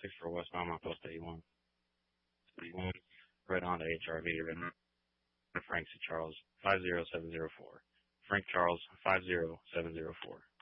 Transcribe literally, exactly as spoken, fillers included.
six four westbound, Mount Post eighty-one. eighty-one, Red Honda H R V, written Frank C. Charles, five zero seven zero four. Frank Charles, five zero seven zero four.